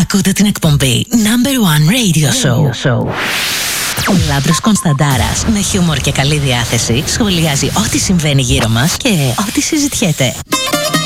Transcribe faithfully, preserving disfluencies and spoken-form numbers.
Ακούτε την εκπομπή Number One Radio Show. Radio Show. Ο Λάμπρος Κωνσταντάρας με χιούμορ και καλή διάθεση σχολιάζει ό,τι συμβαίνει γύρω μας και ό,τι συζητιέται.